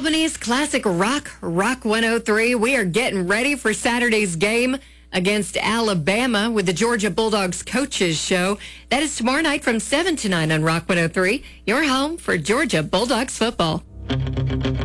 Albany's classic rock, Rock 103. We are getting ready for Saturday's game against Alabama with the Georgia Bulldogs Coaches Show. That is tomorrow night from 7 to 9 on Rock 103, your home for Georgia Bulldogs football.